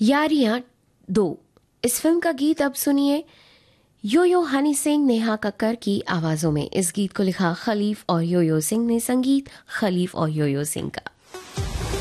यारियां 2 इस फिल्म का गीत अब सुनिए यो यो हनी सिंह, नेहा कक्कर की आवाजों में। इस गीत को लिखा खलीफ और यो यो सिंह ने, संगीत खलीफ और यो यो सिंह का।